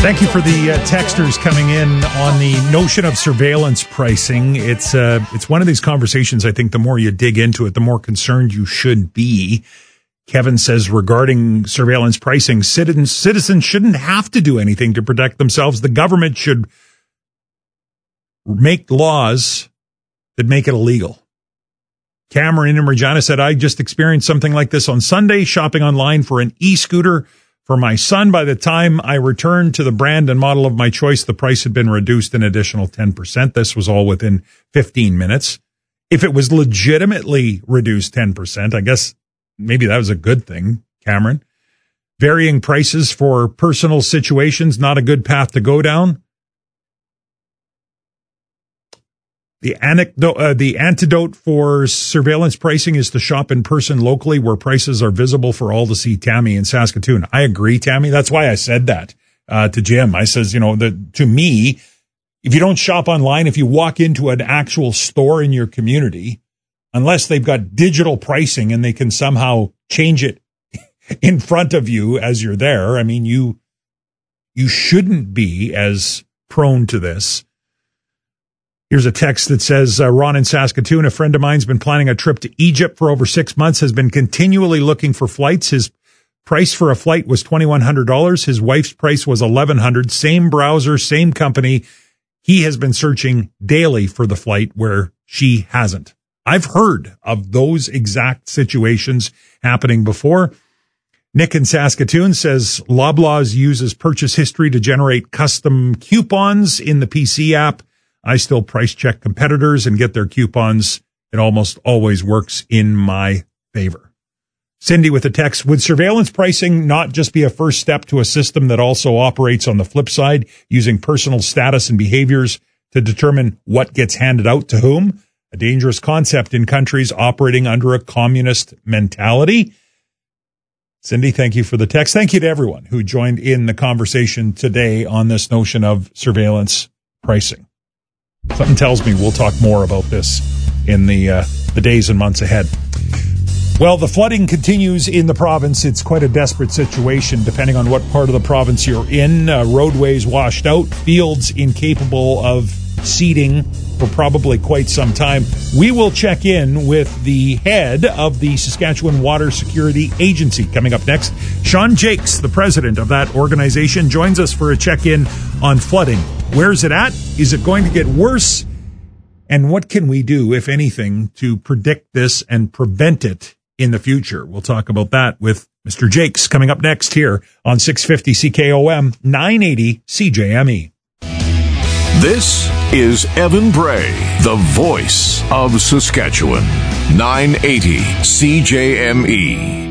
Thank you for the texters coming in on the notion of surveillance pricing. It's one of these conversations, I think, the more you dig into it, the more concerned you should be. Kevin says regarding surveillance pricing, citizens shouldn't have to do anything to protect themselves. The government should make laws that make it illegal. Cameron in Regina said, I just experienced something like this on Sunday, shopping online for an e-scooter for my son. By the time I returned to the brand and model of my choice, the price had been reduced an additional 10%. This was all within 15 minutes. If it was legitimately reduced 10%, I guess maybe that was a good thing, Cameron. Varying prices for personal situations, not a good path to go down. The antidote for surveillance pricing is to shop in person locally where prices are visible for all to see. Tammy in Saskatoon. I agree, Tammy. That's why I said that to Jim. I says, to me, if you don't shop online, if you walk into an actual store in your community, unless they've got digital pricing and they can somehow change it in front of you as you're there, I mean, you shouldn't be as prone to this. Here's a text that says, Ron in Saskatoon, a friend of mine's been planning a trip to Egypt for over 6 months, has been continually looking for flights. His price for a flight was $2,100. His wife's price was $1,100. Same browser, same company. He has been searching daily for the flight where she hasn't. I've heard of those exact situations happening before. Nick in Saskatoon says Loblaws uses purchase history to generate custom coupons in the PC app. I still price check competitors and get their coupons. It almost always works in my favor. Cindy with a text, would surveillance pricing not just be a first step to a system that also operates on the flip side, using personal status and behaviors to determine what gets handed out to whom? A dangerous concept in countries operating under a communist mentality. Cindy, thank you for the text. Thank you to everyone who joined in the conversation today on this notion of surveillance pricing. Something tells me we'll talk more about this in the days and months ahead. Well, the flooding continues in the province. It's quite a desperate situation, depending on what part of the province you're in. Roadways washed out, fields incapable of seeding for probably quite some time. We will check in with the head of the Saskatchewan Water Security Agency coming up next. Sean Jakes, the president of that organization, joins us for a check-in on flooding. Where's it at? Is it going to get worse? And what can we do, if anything, to predict this and prevent it in the future? We'll talk about that with Mr. Jakes coming up next here on 650 CKOM, 980 CJME. This is Evan Bray, the voice of Saskatchewan, 980 CJME.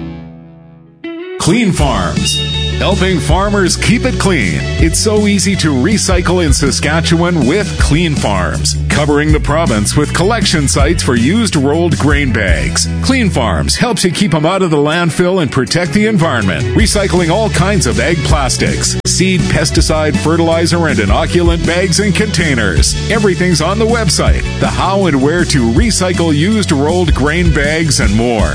Clean Farms, helping farmers keep it clean. It's so easy to recycle in Saskatchewan with Clean Farms, covering the province with collection sites for used rolled grain bags. Clean Farms helps you keep them out of the landfill and protect the environment, recycling all kinds of ag plastics, seed, pesticide, fertilizer, and inoculant bags and containers. Everything's on the website, the how and where to recycle used rolled grain bags and more.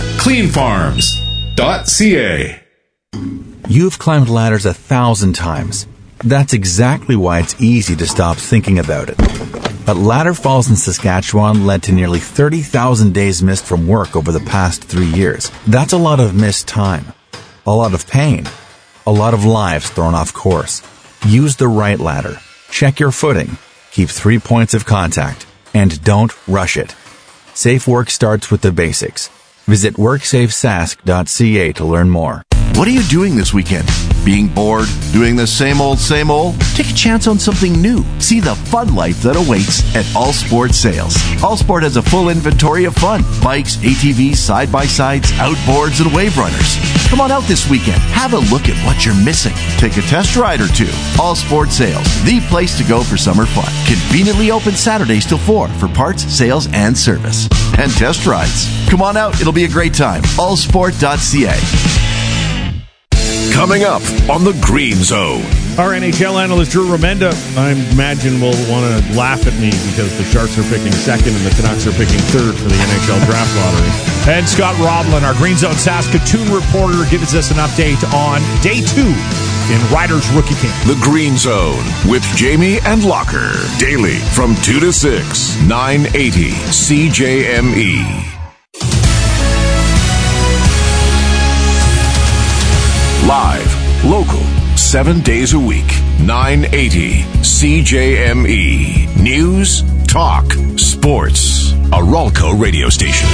Cleanfarms.ca. You've climbed ladders 1,000 times. That's exactly why it's easy to stop thinking about it. But ladder falls in Saskatchewan led to nearly 30,000 days missed from work over the past 3 years. That's a lot of missed time, a lot of pain, a lot of lives thrown off course. Use the right ladder. Check your footing. Keep 3 points of contact. And don't rush it. Safe work starts with the basics. Visit WorksafeSask.ca to learn more. What are you doing this weekend? Being bored? Doing the same old, same old? Take a chance on something new. See the fun life that awaits at All Sport Sales. All Sport has a full inventory of fun. Bikes, ATVs, side-by-sides, outboards, and wave runners. Come on out this weekend. Have a look at what you're missing. Take a test ride or two. All Sport Sales, the place to go for summer fun. Conveniently open Saturdays till 4 for parts, sales, and service. And test rides. Come on out. It'll be a great time. Allsport.ca. Coming up on the Green Zone. Our NHL analyst Drew Remenda, I imagine, will want to laugh at me because the Sharks are picking second and the Canucks are picking third for the NHL draft lottery. And Scott Roblin, our Green Zone Saskatoon reporter, gives us an update on day 2 in Riders Rookie Camp. The Green Zone with Jamie and Locker. Daily from 2 to 6, 980 CJME. Live, local, 7 days a week, 980 CJME. News, talk, sports. A Ralco radio station.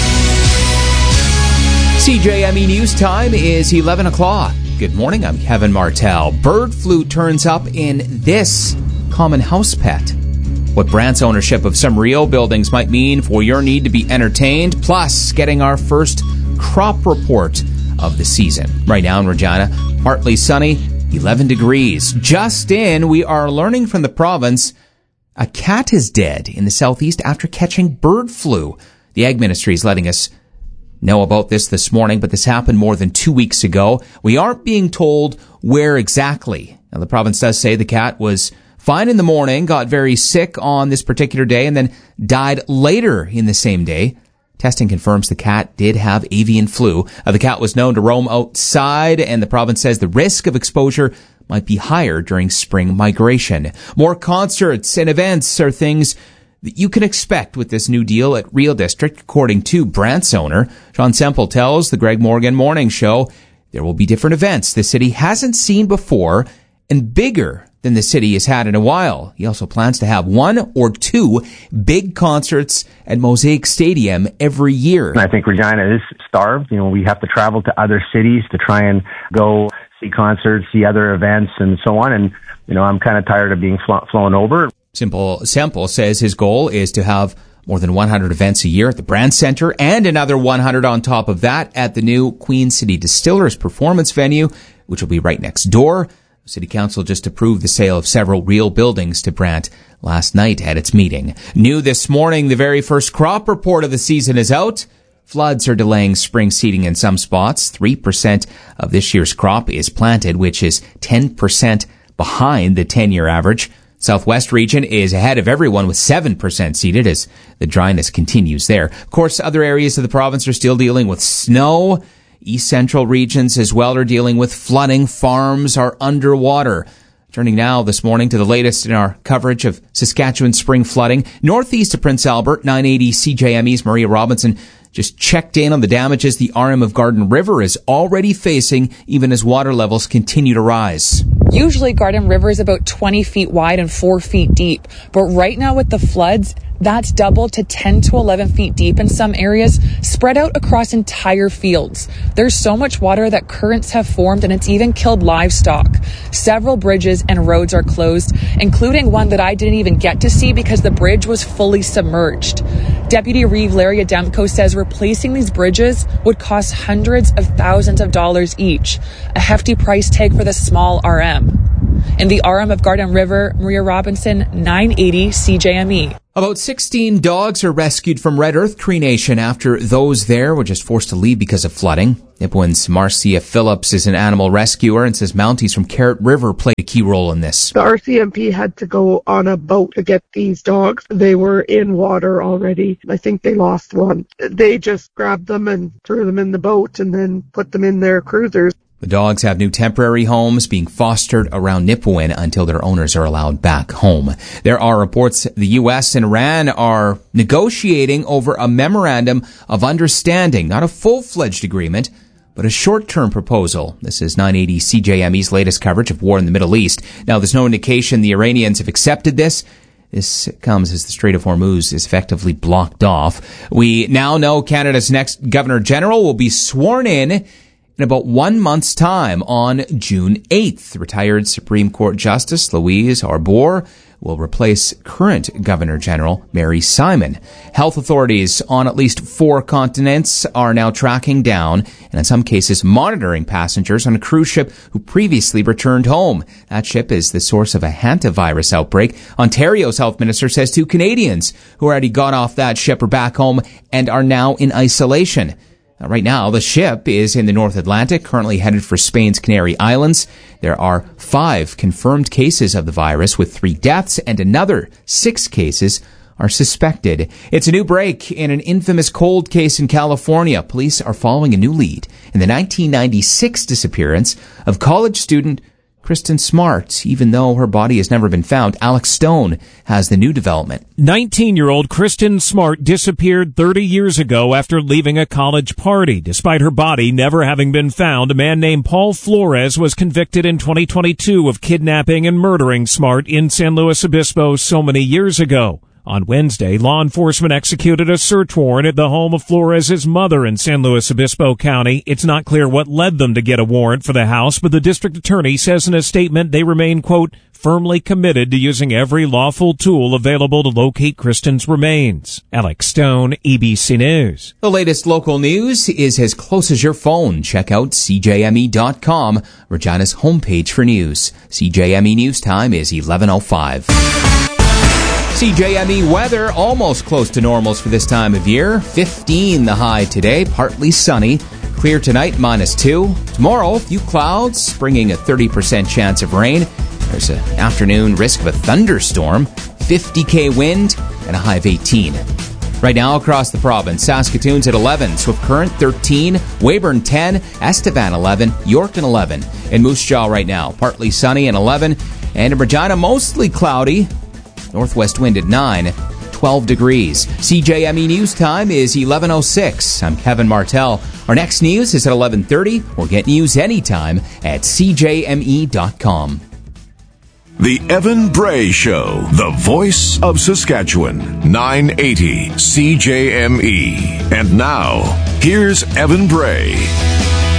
CJME News Time is 11 o'clock. Good morning, I'm Kevin Martell. Bird flu turns up in this common house pet. What Brant's ownership of some real buildings might mean for your need to be entertained, plus getting our first crop report of the season. Right now in Regina, partly sunny, 11 degrees. Just in, we are learning from the province, a cat is dead in the southeast after catching bird flu. The Ag Ministry is letting us know about this morning, but this happened more than 2 weeks ago. We aren't being told where exactly. Now, the province does say the cat was fine in the morning, got very sick on this particular day, and then died later in the same day. Testing confirms the cat did have avian flu. The cat was known to roam outside, and the province says the risk of exposure might be higher during spring migration. More concerts and events are things that you can expect with this new deal at Real District, according to Brant's owner. Sean Semple tells the Greg Morgan Morning Show there will be different events the city hasn't seen before and bigger than the city has had in a while. He also plans to have 1 or 2 big concerts at Mosaic Stadium every year. I think Regina is starved. We have to travel to other cities to try and go see concerts, see other events, and so on. And, I'm kind of tired of being flown over. Semple says his goal is to have more than 100 events a year at the Brant Centre and another 100 on top of that at the new Queen City Distillers Performance Venue, which will be right next door. City Council just approved the sale of several real buildings to Brant last night at its meeting. New this morning, the very first crop report of the season is out. Floods are delaying spring seeding in some spots. 3% of this year's crop is planted, which is 10% behind the 10-year average. Southwest region is ahead of everyone with 7% seeded as the dryness continues there. Of course, other areas of the province are still dealing with snow. East Central regions as well are dealing with flooding. Farms are underwater. Turning now this morning to the latest in our coverage of Saskatchewan spring flooding. Northeast of Prince Albert, 980 CJME's Maria Robinson just checked in on the damages the RM of Garden River is already facing, even as water levels continue to rise. Usually Garden River is about 20 feet wide and 4 feet deep. But right now with the floods, that's doubled to 10 to 11 feet deep in some areas, spread out across entire fields. There's so much water that currents have formed and it's even killed livestock. Several bridges and roads are closed, including one that I didn't even get to see because the bridge was fully submerged. Deputy Reeve Larry Ademko says replacing these bridges would cost hundreds of thousands of dollars each, a hefty price tag for the small RM. In the RM of Garden River, Maria Robinson, 980 CJME. About 16 dogs are rescued from Red Earth Cree Nation after those there were just forced to leave because of flooding. Nipawin's Marcia Phillips is an animal rescuer and says Mounties from Carrot River played a key role in this. The RCMP had to go on a boat to get these dogs. They were in water already. I think they lost one. They just grabbed them and threw them in the boat and then put them in their cruisers. The dogs have new temporary homes being fostered around Nipawin until their owners are allowed back home. There are reports the U.S. and Iran are negotiating over a memorandum of understanding, not a full-fledged agreement, but a short-term proposal. This is 980 CJME's latest coverage of war in the Middle East. Now, there's no indication the Iranians have accepted this. This comes as the Strait of Hormuz is effectively blocked off. We now know Canada's next Governor General will be sworn in about 1 month's time on June 8th. Retired Supreme Court Justice Louise Arbour will replace current Governor General Mary Simon. Health authorities on at least 4 continents are now tracking down and in some cases monitoring passengers on a cruise ship who previously returned home. That ship is the source of a hantavirus outbreak. Ontario's health minister says 2 Canadians who already got off that ship are back home and are now in isolation. Right now, the ship is in the North Atlantic, currently headed for Spain's Canary Islands. There are 5 confirmed cases of the virus, with 3 deaths, and another 6 cases are suspected. It's a new break in an infamous cold case in California. Police are following a new lead in the 1996 disappearance of college student Kristen Smart, even though her body has never been found. Alex Stone has the new development. 19-year-old Kristen Smart disappeared 30 years ago after leaving a college party. Despite her body never having been found, a man named Paul Flores was convicted in 2022 of kidnapping and murdering Smart in San Luis Obispo so many years ago. On Wednesday, law enforcement executed a search warrant at the home of Flores' mother in San Luis Obispo County. It's not clear what led them to get a warrant for the house, but the district attorney says in a statement they remain, quote, firmly committed to using every lawful tool available to locate Kristen's remains. Alex Stone, ABC News. The latest local news is as close as your phone. Check out CJME.com, Regina's homepage for news. CJME News Time is 11:05. CJME weather, almost close to normals for this time of year. 15 the high today, partly sunny. Clear tonight, -2. Tomorrow, a few clouds, bringing a 30% chance of rain. There's an afternoon risk of a thunderstorm. 50K wind and a high of 18. Right now across the province, Saskatoon's at 11, Swift Current 13, Weyburn 10, Estevan 11, Yorkton 11. In Moose Jaw right now, partly sunny and 11. And in Regina, mostly cloudy. Northwest wind at 9, 12 degrees. CJME News Time is 11:06. I'm Kevin Martell. Our next news is at 11:30. Or get news anytime at CJME.com. The Evan Bray Show, the voice of Saskatchewan, 980 CJME. And now, here's Evan Bray.